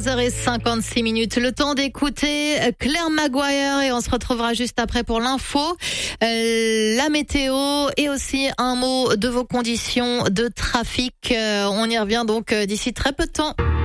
13h56, le temps d'écouter Claire Maguire et on se retrouvera juste après pour l'info, la météo et aussi un mot de vos conditions de trafic. On y revient donc d'ici très peu de temps.